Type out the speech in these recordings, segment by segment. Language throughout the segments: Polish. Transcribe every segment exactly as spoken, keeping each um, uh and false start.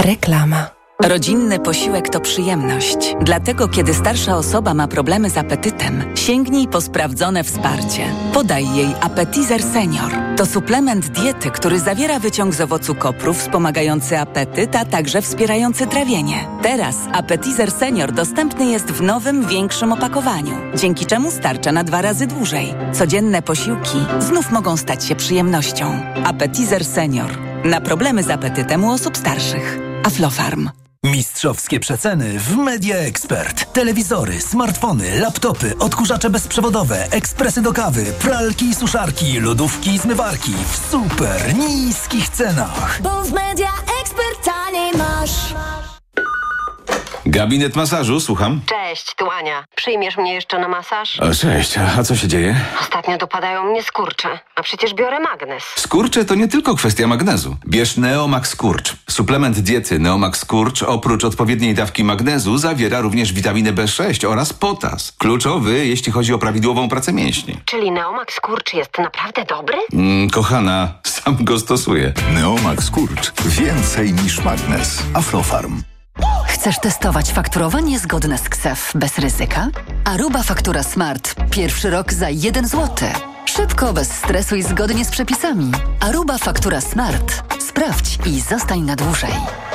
Reklama. Rodzinny posiłek to przyjemność. Dlatego, kiedy starsza osoba ma problemy z apetytem, sięgnij po sprawdzone wsparcie. Podaj jej Appetizer Senior. To suplement diety, który zawiera wyciąg z owocu kopru wspomagający apetyt, a także wspierający trawienie. Teraz Appetizer Senior dostępny jest w nowym, większym opakowaniu, dzięki czemu starcza na dwa razy dłużej. Codzienne posiłki znów mogą stać się przyjemnością. Appetizer Senior. Na problemy z apetytem u osób starszych. Aflofarm. Mistrzowskie przeceny w Media Expert. Telewizory, smartfony, laptopy, odkurzacze bezprzewodowe, ekspresy do kawy, pralki i suszarki, lodówki i zmywarki w super niskich cenach. Bo w Media Expert taniej masz. Gabinet masażu, słucham. Cześć, tu Ania. Przyjmiesz mnie jeszcze na masaż? O, cześć, a co się dzieje? Ostatnio dopadają mnie skurcze, a przecież biorę magnes. Skurcze to nie tylko kwestia magnezu. Bierz Neomax Skurcz. Suplement diety Neomax Skurcz oprócz odpowiedniej dawki magnezu zawiera również witaminę B sześć oraz potas. Kluczowy, jeśli chodzi o prawidłową pracę mięśni. Czyli Neomax Skurcz jest naprawdę dobry? Mm, kochana, sam go stosuję. Neomax Skurcz. Więcej niż magnes. Aflofarm. Chcesz testować fakturowanie zgodne z K S E F bez ryzyka? Aruba Faktura Smart. Pierwszy rok za jeden złoty. Szybko, bez stresu i zgodnie z przepisami. Aruba Faktura Smart. Sprawdź i zostań na dłużej.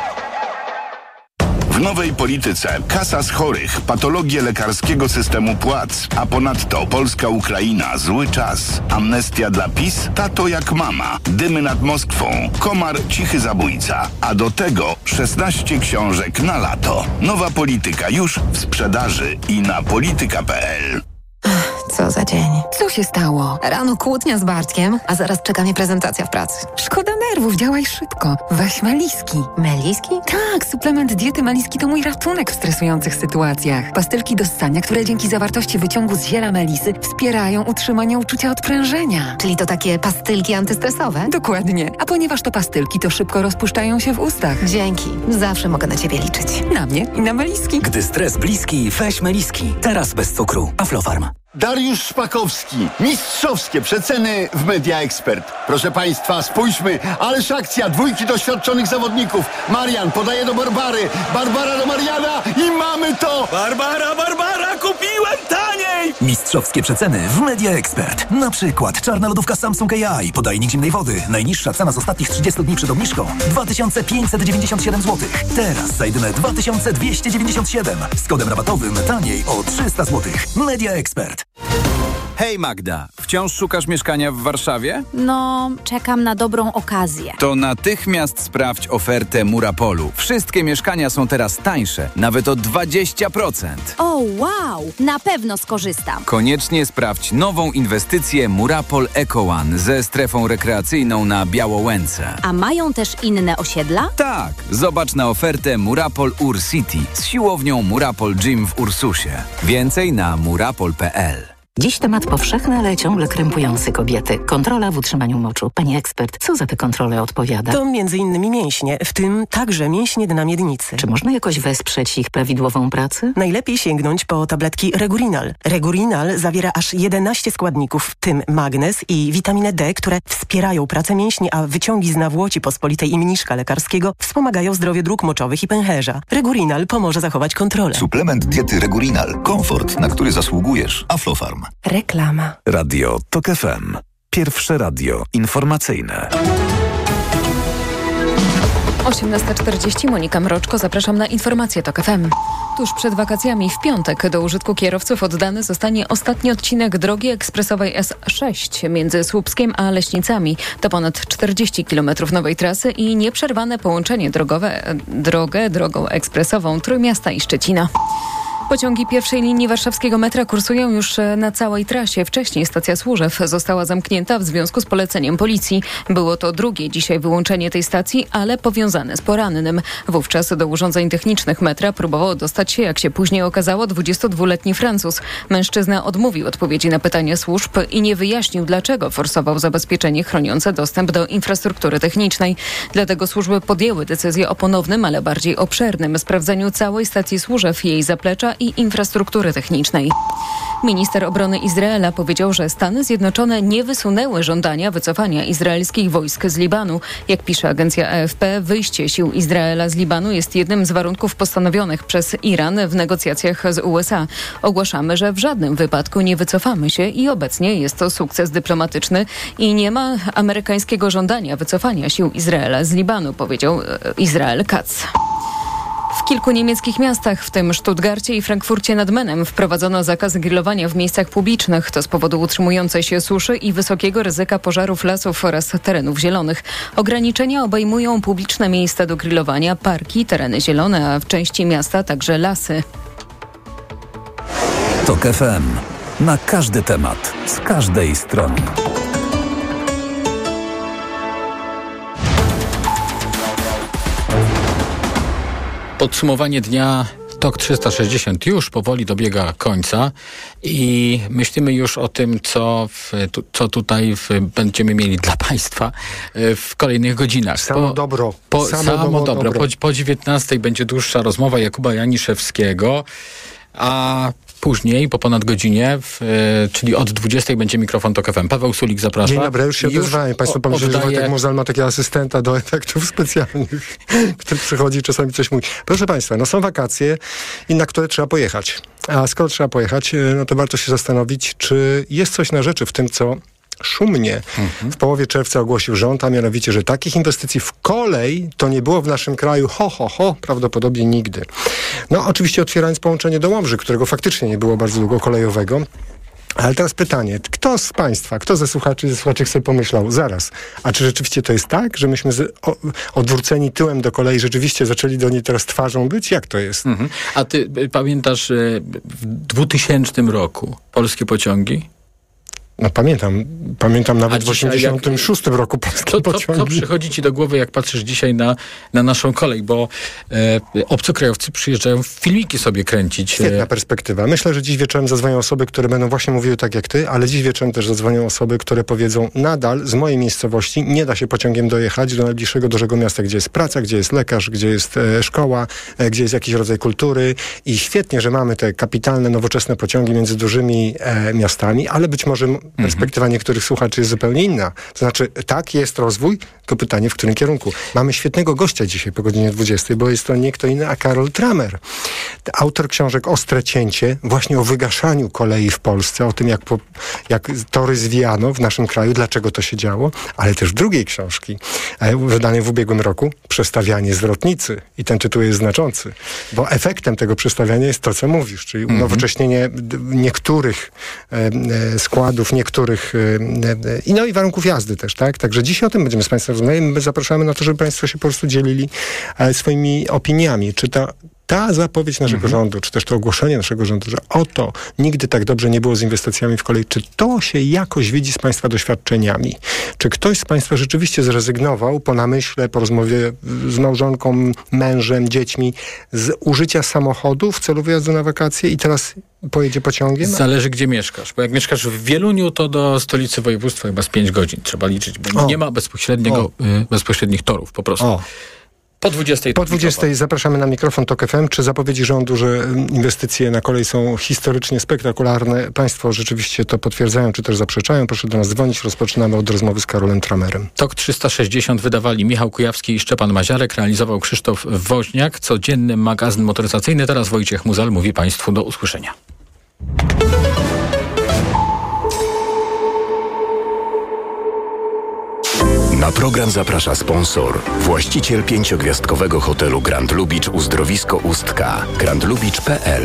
W nowej polityce kasa z chorych, patologie lekarskiego systemu płac, a ponadto Polska-Ukraina, zły czas, amnestia dla PiS, tato jak mama, dymy nad Moskwą, komar, cichy zabójca, a do tego szesnaście książek na lato. Nowa polityka już w sprzedaży i na polityka kropka p l. Co za dzień. Co się stało? Rano kłótnia z Bartkiem, a zaraz czeka mnie prezentacja w pracy. Szkoda nerwów, działaj szybko. Weź Meliski. Meliski? Tak, suplement diety Meliski to mój ratunek w stresujących sytuacjach. Pastylki do ssania, które dzięki zawartości wyciągu z ziela melisy wspierają utrzymanie uczucia odprężenia. Czyli to takie pastylki antystresowe? Dokładnie. A ponieważ to pastylki, to szybko rozpuszczają się w ustach. Dzięki. Zawsze mogę na ciebie liczyć. Na mnie i na Meliski. Gdy stres bliski, weź Meliski. Teraz bez cukru. Aflofarm. Dariusz Szpakowski. Mistrzowskie przeceny w Media Expert. Proszę Państwa, spójrzmy, ależ akcja dwójki doświadczonych zawodników. Marian podaje do Barbary, Barbara do Mariana i mamy to! Barbara, Barbara, kupiłem taniej! Mistrzowskie przeceny w Media Expert. Na przykład czarna lodówka Samsung A I, podajnik zimnej wody. Najniższa cena z ostatnich trzydziestu dni przed obniżką dwa tysiące pięćset dziewięćdziesiąt siedem złotych. Teraz za jedyne dwa tysiące dwieście dziewięćdziesiąt siedem. Z kodem rabatowym taniej o trzysta złotych. Media Expert. Hej Magda, wciąż szukasz mieszkania w Warszawie? No, czekam na dobrą okazję. To natychmiast sprawdź ofertę Murapolu. Wszystkie mieszkania są teraz tańsze, nawet o dwadzieścia procent. O, wow! Na pewno skorzystam. Koniecznie sprawdź nową inwestycję Murapol Eco One ze strefą rekreacyjną na Białołęce. A mają też inne osiedla? Tak, zobacz na ofertę Murapol Ur City z siłownią Murapol Gym w Ursusie. Więcej na murapol kropka p l. Dziś temat powszechny, ale ciągle krępujący kobiety. Kontrola w utrzymaniu moczu. Pani ekspert, co za te kontrole odpowiada? To między innymi mięśnie, w tym także mięśnie dna miednicy. Czy można jakoś wesprzeć ich prawidłową pracę? Najlepiej sięgnąć po tabletki Regurinal. Regurinal zawiera aż jedenaście składników, w tym magnez i witaminę D, które wspierają pracę mięśni, a wyciągi z nawłoci pospolitej i mniszka lekarskiego wspomagają zdrowie dróg moczowych i pęcherza. Regurinal pomoże zachować kontrolę. Suplement diety Regurinal. Komfort, na który zasługujesz. Aflofarm. Reklama. Radio Tok F M. Pierwsze radio informacyjne. osiemnasta czterdzieści, Monika Mroczko, zapraszam na informacje Tok F M. Tuż przed wakacjami w piątek do użytku kierowców oddany zostanie ostatni odcinek drogi ekspresowej S sześć między Słupskiem a Leśnicami. To ponad czterdzieści kilometrów nowej trasy i nieprzerwane połączenie drogowe, drogę drogą ekspresową Trójmiasta i Szczecina. Pociągi pierwszej linii warszawskiego metra kursują już na całej trasie. Wcześniej stacja Służew została zamknięta w związku z poleceniem policji. Było to drugie dzisiaj wyłączenie tej stacji, ale powiązane z porannym. Wówczas do urządzeń technicznych metra próbował dostać się, jak się później okazało, dwudziestodwuletni Francuz. Mężczyzna odmówił odpowiedzi na pytania służb i nie wyjaśnił, dlaczego forsował zabezpieczenie chroniące dostęp do infrastruktury technicznej. Dlatego służby podjęły decyzję o ponownym, ale bardziej obszernym sprawdzeniu całej stacji Służew, jej zaplecza i infrastruktury technicznej. Minister obrony Izraela powiedział, że Stany Zjednoczone nie wysunęły żądania wycofania izraelskich wojsk z Libanu. Jak pisze agencja A F P, wyjście sił Izraela z Libanu jest jednym z warunków postanowionych przez Iran w negocjacjach z U S A. Ogłaszamy, że w żadnym wypadku nie wycofamy się i obecnie jest to sukces dyplomatyczny i nie ma amerykańskiego żądania wycofania sił Izraela z Libanu, powiedział Israel Katz. W kilku niemieckich miastach, w tym Stuttgarcie i Frankfurcie nad Menem, wprowadzono zakaz grillowania w miejscach publicznych. To z powodu utrzymującej się suszy i wysokiego ryzyka pożarów lasów oraz terenów zielonych. Ograniczenia obejmują publiczne miejsca do grillowania, parki, tereny zielone, a w części miasta także lasy. TOK F M. Na każdy temat, z każdej strony. Podsumowanie dnia TOK trzysta sześćdziesiąt już powoli dobiega końca i myślimy już o tym, co, w, tu, co tutaj w, będziemy mieli dla Państwa w kolejnych godzinach. Samo po, dobro. Po, samo, samo dobro. dobro. Po, po dziewiętnastej będzie dłuższa rozmowa Jakuba Janiszewskiego, a później, po ponad godzinie, w, czyli od dwudziestej będzie mikrofon TOK F M. Paweł Sulik zaprasza. Dzień dobry, już się odezwałem. Państwo pomyśleli, oddaje... że Wojtek Muzal ma takiego asystenta do efektów specjalnych, który przychodzi i czasami coś mówi. Proszę Państwa, no są wakacje i na które trzeba pojechać. A skoro trzeba pojechać, no to warto się zastanowić, czy jest coś na rzeczy w tym, co szumnie mhm. w połowie czerwca ogłosił rząd, a mianowicie, że takich inwestycji w kolej to nie było w naszym kraju ho, ho, ho, prawdopodobnie nigdy. No oczywiście otwierając połączenie do Łomży, którego faktycznie nie było bardzo długo kolejowego. Ale teraz pytanie, kto z Państwa, kto ze słuchaczy i ze słuchaczy sobie pomyślał, zaraz, a czy rzeczywiście to jest tak, że myśmy z, o, odwróceni tyłem do kolei rzeczywiście zaczęli do niej teraz twarzą być? Jak to jest? Mhm. A ty pamiętasz w dwutysięcznym roku polskie pociągi? No pamiętam, pamiętam nawet w osiemdziesiątym szóstym roku polskie to, to, pociągi. Co przychodzi ci do głowy, jak patrzysz dzisiaj na, na naszą kolej, bo e, obcokrajowcy przyjeżdżają filmiki sobie kręcić. Świetna perspektywa. Myślę, że dziś wieczorem zadzwonią osoby, które będą właśnie mówiły tak jak ty, ale dziś wieczorem też zadzwonią osoby, które powiedzą, nadal z mojej miejscowości nie da się pociągiem dojechać do najbliższego dużego miasta, gdzie jest praca, gdzie jest lekarz, gdzie jest e, szkoła, e, gdzie jest jakiś rodzaj kultury i świetnie, że mamy te kapitalne, nowoczesne pociągi między dużymi e, miastami, ale być może perspektywa niektórych słuchaczy jest zupełnie inna. To znaczy, tak, jest rozwój, tylko pytanie, w którym kierunku. Mamy świetnego gościa dzisiaj po godzinie dwudziestej, bo jest to nie kto inny, a Karol Tramer. Autor książek Ostre cięcie, właśnie o wygaszaniu kolei w Polsce, o tym, jak, po, jak tory zwijano w naszym kraju, dlaczego to się działo, ale też drugiej książki, wydanej w ubiegłym roku, Przestawianie zwrotnicy. I ten tytuł jest znaczący, bo efektem tego przestawiania jest to, co mówisz, czyli unowocześnienie niektórych e, składów, niektórych i no i warunków jazdy też, tak? Także dzisiaj o tym będziemy z Państwem rozmawiać. My zapraszamy na to, żeby Państwo się po prostu dzielili e, swoimi opiniami. Czy ta Ta zapowiedź naszego mhm. rządu, czy też to ogłoszenie naszego rządu, że oto nigdy tak dobrze nie było z inwestycjami w kolej, czy to się jakoś widzi z Państwa doświadczeniami? Czy ktoś z Państwa rzeczywiście zrezygnował po namyśle, po rozmowie z małżonką, mężem, dziećmi z użycia samochodu w celu wyjazdu na wakacje i teraz pojedzie pociągiem? Zależy, gdzie mieszkasz. Bo jak mieszkasz w Wieluniu, to do stolicy województwa chyba z pięć godzin trzeba liczyć, bo o. nie ma bezpośredniego, y, bezpośrednich torów po prostu. O. Po dwudziestej. Po dwudziestej zapraszamy na mikrofon TOK F M. Czy zapowiedzi rządu, że inwestycje na kolej są historycznie spektakularne? Państwo rzeczywiście to potwierdzają, czy też zaprzeczają? Proszę do nas dzwonić. Rozpoczynamy od rozmowy z Karolem Tramerem. TOK trzysta sześćdziesiąt wydawali Michał Kujawski i Szczepan Maziarek. Realizował Krzysztof Woźniak. Codzienny magazyn motoryzacyjny. Teraz Wojciech Muzal mówi Państwu do usłyszenia. Na program zaprasza sponsor, właściciel pięciogwiazdkowego hotelu Grand Lubicz Uzdrowisko Ustka, grand lubicz kropka p l.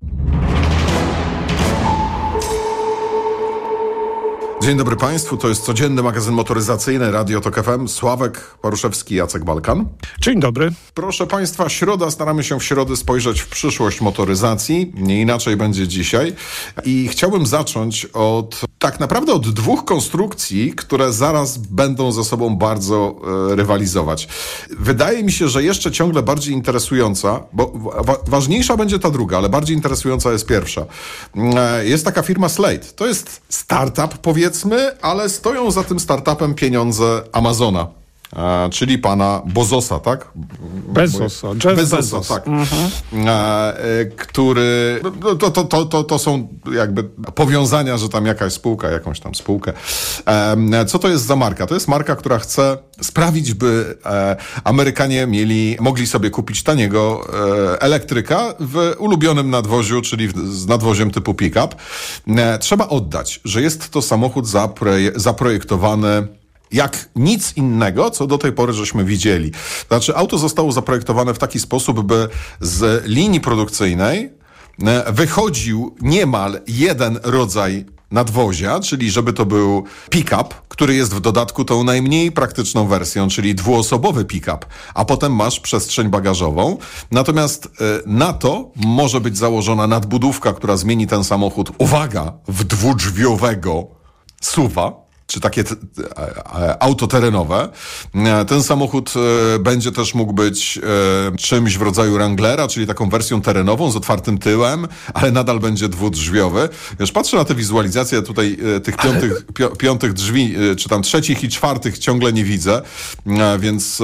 Dzień dobry Państwu, to jest codzienny magazyn motoryzacyjny Radio TOK F M. Sławek Paruszewski, Jacek Balkan. Dzień dobry. Proszę Państwa, środa, staramy się w środę spojrzeć w przyszłość motoryzacji. Nie inaczej będzie dzisiaj. I chciałbym zacząć od, tak naprawdę od dwóch konstrukcji, które zaraz będą ze sobą bardzo e, rywalizować. Wydaje mi się, że jeszcze ciągle bardziej interesująca, bo wa- ważniejsza będzie ta druga, ale bardziej interesująca jest pierwsza. E, jest taka firma Slate. To jest startup, powiedzmy, ale stoją za tym startupem pieniądze Amazona. e, czyli pana Bezosa, tak? Bezosa, Jeff Bezosa, Bezos. tak. Mhm. E, e, który, no, to, to, to, to, to są jakby powiązania, że tam jakaś spółka, jakąś tam spółkę. E, co to jest za marka? To jest marka, która chce sprawić, by e, Amerykanie mieli, mogli sobie kupić taniego e, elektryka w ulubionym nadwoziu, czyli w, z nadwoziem typu pick-up. E, trzeba oddać, że jest to samochód zaproje- zaprojektowany jak nic innego, co do tej pory żeśmy widzieli. Znaczy, auto zostało zaprojektowane w taki sposób, by z linii produkcyjnej wychodził niemal jeden rodzaj nadwozia, czyli żeby to był pick-up, który jest w dodatku tą najmniej praktyczną wersją, czyli dwuosobowy pick-up, a potem masz przestrzeń bagażową. Natomiast na to może być założona nadbudówka, która zmieni ten samochód, uwaga, w dwudrzwiowego suwa, czy takie t- e, auto terenowe. E, ten samochód e, będzie też mógł być e, czymś w rodzaju Wranglera, czyli taką wersją terenową z otwartym tyłem, ale nadal będzie dwudrzwiowy. Wiesz, patrzę na tę wizualizację tutaj e, tych piątych, pi- piątych drzwi, e, czy tam trzecich i czwartych ciągle nie widzę, e, więc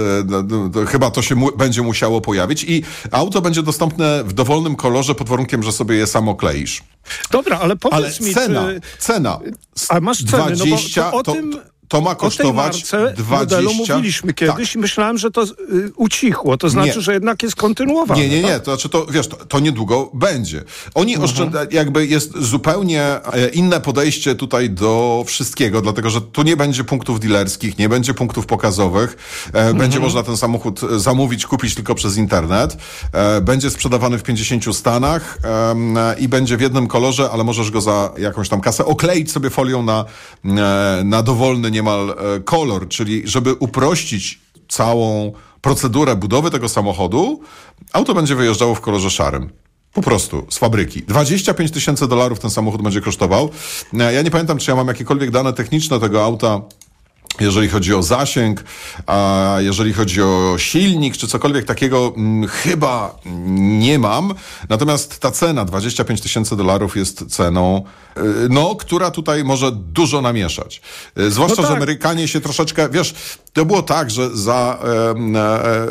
e, e, chyba to się mu- będzie musiało pojawić i auto będzie dostępne w dowolnym kolorze pod warunkiem, że sobie je samo kleisz. Dobra, ale powiedz ale mi, cena, czy... cena. A masz ceny, dwadzieścia, no bo to o to, tym... to ma kosztować o tej marce dwadzieścia. modelu mówiliśmy kiedyś tak. I myślałem, że to y, ucichło. To znaczy, nie. że jednak jest kontynuowane. Nie, nie, nie. tak? To znaczy, to wiesz, to, to niedługo będzie. Oni Mhm. oszczędzają, jakby jest zupełnie e, inne podejście tutaj do wszystkiego, dlatego, że tu nie będzie punktów dealerskich, nie będzie punktów pokazowych. E, mhm. Będzie można ten samochód zamówić, kupić tylko przez internet. E, będzie sprzedawany w pięćdziesięciu stanach e, i będzie w jednym kolorze, ale możesz go za jakąś tam kasę okleić sobie folią na, e, na dowolny niemal e, kolor, czyli żeby uprościć całą procedurę budowy tego samochodu, auto będzie wyjeżdżało w kolorze szarym. Po prostu, z fabryki. dwadzieścia pięć tysięcy dolarów ten samochód będzie kosztował. Ja nie pamiętam, czy ja mam jakiekolwiek dane techniczne tego auta, jeżeli chodzi o zasięg, a jeżeli chodzi o silnik, czy cokolwiek takiego, hmm, chyba nie mam. Natomiast ta cena, dwadzieścia pięć tysięcy dolarów, jest ceną, no, która tutaj może dużo namieszać. Zwłaszcza, no tak. że Amerykanie się troszeczkę, wiesz, to było tak, że za, e, e, e,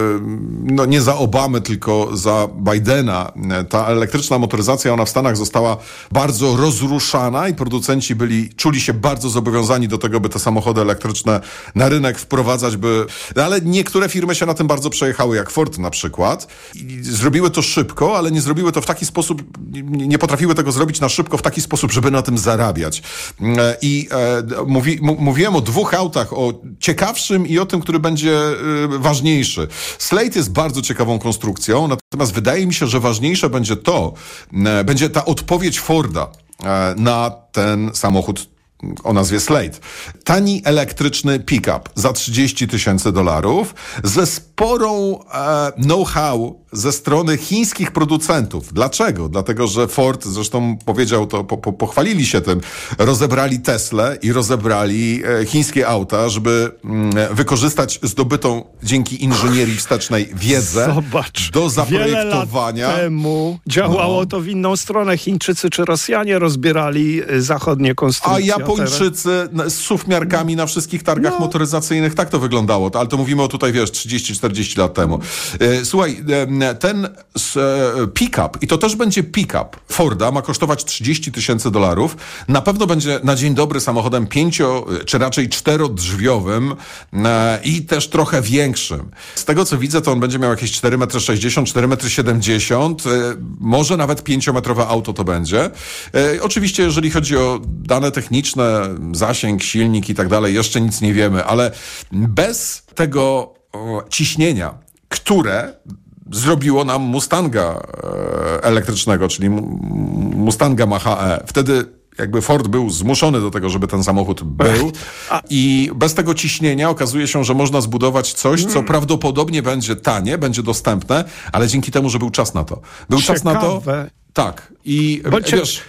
no nie za Obamy, tylko za Bidena, ta elektryczna motoryzacja, ona w Stanach została bardzo rozruszana i producenci byli, czuli się bardzo zobowiązani do tego, by te samochody elektryczne na rynek wprowadzać, by, no ale niektóre firmy się na tym bardzo przejechały, jak Ford na przykład. I zrobiły to szybko, ale nie zrobiły to w taki sposób, nie, nie potrafiły tego zrobić na szybko w taki sposób, żeby na tym zarabiać. I e, mówi, m- mówiłem o dwóch autach, o ciekawszym i o tym, który będzie e, ważniejszy. Slate jest bardzo ciekawą konstrukcją, natomiast wydaje mi się, że ważniejsze będzie to, e, będzie ta odpowiedź Forda e, na ten samochód o nazwie Slate. Tani elektryczny pick-up za trzydzieści tysięcy dolarów ze sporą e, know-how ze strony chińskich producentów. Dlaczego? Dlatego, że Ford, zresztą powiedział to, po, po, pochwalili się tym, rozebrali Teslę i rozebrali e, chińskie auta, żeby mm, wykorzystać zdobytą dzięki inżynierii wstecznej wiedzę Zobacz, do zaprojektowania. Wiele lat temu działało no. to w inną stronę. Chińczycy czy Rosjanie rozbierali zachodnie konstrukcje. A Japończycy z suwmiarkami na wszystkich targach no. motoryzacyjnych, tak to wyglądało. Ale to mówimy o tutaj, wiesz, trzydzieści czterdzieści lat temu. Słuchaj, ten pick-up, i to też będzie pick-up Forda, ma kosztować trzydzieści tysięcy dolarów. Na pewno będzie na dzień dobry samochodem pięcio, czy raczej czterodrzwiowym i też trochę większym. Z tego, co widzę, to on będzie miał jakieś cztery metry sześćdziesiąt, cztery metry siedemdziesiąt, może nawet pięciometrowe auto to będzie. Oczywiście, jeżeli chodzi o dane techniczne, zasięg, silnik i tak dalej, jeszcze nic nie wiemy, ale bez tego o, ciśnienia, które zrobiło nam Mustanga e, elektrycznego, czyli Mustanga Mach-E. Wtedy jakby Ford był zmuszony do tego, żeby ten samochód był i bez tego ciśnienia okazuje się, że można zbudować coś, co prawdopodobnie będzie tanie, będzie dostępne, ale dzięki temu, że był czas na to. Był Ciekawe. czas na to. Tak. I Bądźcie, wiesz,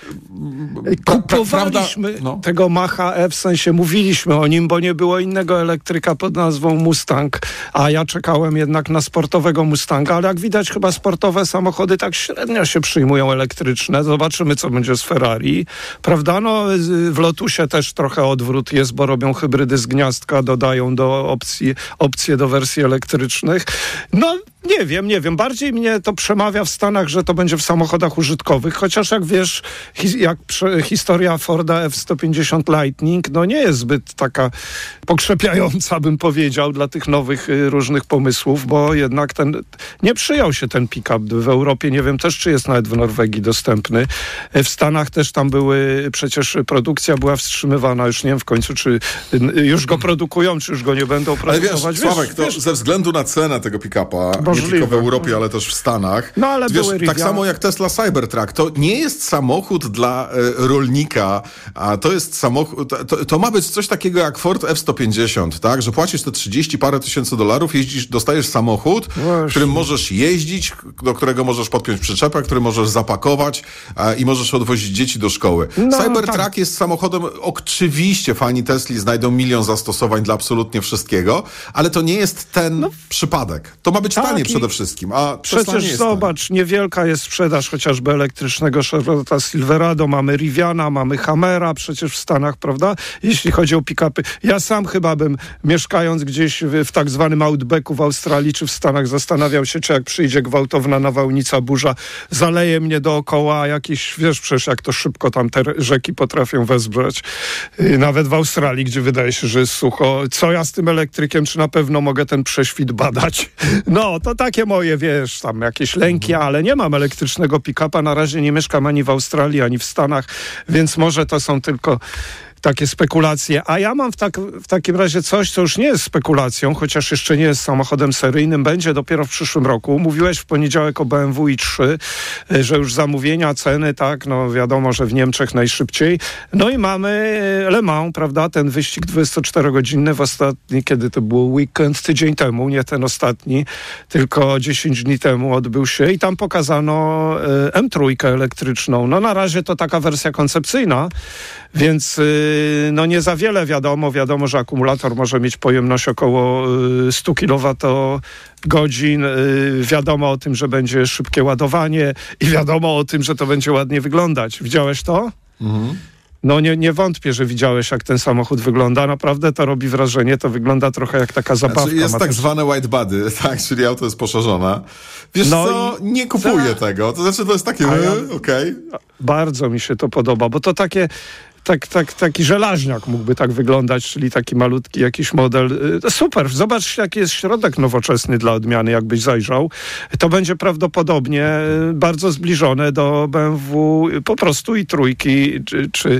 kupowaliśmy prawda, no. tego Mach-E, w sensie mówiliśmy o nim, bo nie było innego elektryka pod nazwą Mustang, a ja czekałem jednak na sportowego Mustanga, ale jak widać chyba sportowe samochody tak średnio się przyjmują elektryczne. Zobaczymy, co będzie z Ferrari. Prawda? No, w Lotusie też trochę odwrót jest, bo robią hybrydy z gniazdka, dodają do opcji, opcje do wersji elektrycznych. No, nie wiem, nie wiem. Bardziej mnie to przemawia w Stanach, że to będzie w samochodach użytkowych, chociaż jak wiesz, hi, jak prze, historia Forda F sto pięćdziesiąt Lightning, no nie jest zbyt taka pokrzepiająca, bym powiedział, dla tych nowych y, różnych pomysłów, bo jednak ten, nie przyjął się ten pick-up w Europie, nie wiem też, czy jest nawet w Norwegii dostępny. W Stanach też tam były, przecież produkcja była wstrzymywana, już nie wiem w końcu, czy y, już go produkują, czy już go nie będą produkować. Ale wiesz, Sławek, to wiesz, ze względu na cenę tego pick-upa, nie tylko w Europie, ale też w Stanach. No, ale wiesz, były tak Rivian. samo jak Tesla Cybertruck, to nie jest samochód dla e, rolnika, a to jest samochód, to, to ma być coś takiego jak Ford F sto pięćdziesiąt, tak? Że płacisz te trzydzieści parę tysięcy dolarów, jeździsz, dostajesz samochód, Właśnie. którym możesz jeździć, do którego możesz podpiąć przyczepę, który możesz zapakować e, i możesz odwozić dzieci do szkoły. No, Cybertruck tak. jest samochodem, oczywiście fani Tesli znajdą milion zastosowań dla absolutnie wszystkiego, ale to nie jest ten no. przypadek. To ma być Tak, tanie i przede wszystkim, a przecież nie zobacz, tanie. Niewielka jest sprzedaż chociażby elektrycznego Chevroleta Silverado, mamy Riviana, mamy Hammera przecież w Stanach, prawda? Jeśli chodzi o pick-upy. Ja sam chyba bym, mieszkając gdzieś w, w tak zwanym Outbacku w Australii czy w Stanach, zastanawiał się, czy jak przyjdzie gwałtowna nawałnica, burza, zaleje mnie dookoła, a jakieś, wiesz przecież jak to szybko tam te rzeki potrafią wezbrać. Yy, nawet w Australii, gdzie wydaje się, że jest sucho. Co ja z tym elektrykiem, czy na pewno mogę ten prześwit badać? No, to takie moje, wiesz, tam jakieś lęki, ale nie mam elektrycznego pick-upa. Na razie nie mieszkam ani w Australii, ani w Stanach, więc może to są tylko takie spekulacje. A ja mam w, tak, w takim razie coś, co już nie jest spekulacją, chociaż jeszcze nie jest samochodem seryjnym, będzie dopiero w przyszłym roku. Mówiłeś w poniedziałek o B M W i trzy, że już zamówienia, ceny, tak, no wiadomo, że w Niemczech najszybciej. No i mamy Le Mans, prawda, ten wyścig dwudziestoczterogodzinny w ostatni, kiedy to był weekend, tydzień temu, nie ten ostatni, tylko dziesięć dni temu odbył się i tam pokazano M trzy elektryczną. No na razie to taka wersja koncepcyjna, więc no nie za wiele wiadomo. Wiadomo, że akumulator może mieć pojemność około sto kilowatogodzin. Wiadomo o tym, że będzie szybkie ładowanie i wiadomo o tym, że to będzie ładnie wyglądać. Widziałeś to? Mhm. No nie, nie wątpię, że widziałeś, jak ten samochód wygląda. Naprawdę to robi wrażenie. To wygląda trochę jak taka zabawka. Znaczy jest Ma tak też... zwane white body, tak, czyli auto jest poszerzone. Wiesz no co, i... nie kupuję Ta... tego. To znaczy to jest takie, ja... okej. Okay. Bardzo mi się to podoba, bo to takie... Tak, tak, taki żelaźniak mógłby tak wyglądać, czyli taki malutki jakiś model. Super, zobacz jaki jest środek nowoczesny dla odmiany, jakbyś zajrzał. To będzie prawdopodobnie bardzo zbliżone do B M W po prostu i trójki, czy... czy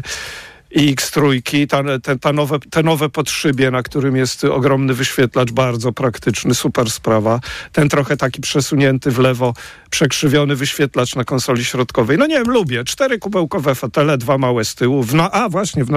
i X trzy, ta, te, ta nowe, te nowe podszybie, na którym jest ogromny wyświetlacz, bardzo praktyczny, super sprawa. Ten trochę taki przesunięty w lewo, przekrzywiony wyświetlacz na konsoli środkowej. No nie wiem, lubię. Cztery kubełkowe fotele, dwa małe z tyłu. W na, a właśnie, w